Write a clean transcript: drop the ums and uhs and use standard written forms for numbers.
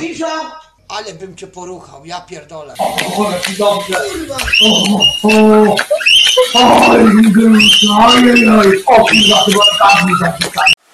Cisza! Ale bym cię poruchał, ja pierdolę. O, jaki dobrze. Kurwa! Oj, kurwa, chyba tak mi zapisać.